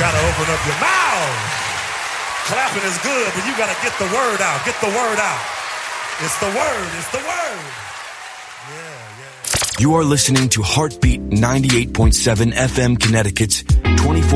gotta open up your mouth. Clapping is good, but you gotta get the word out. Get the word out. It's the word. It's the word. Yeah. You are listening to Heartbeat 98.7 FM Connecticut's 24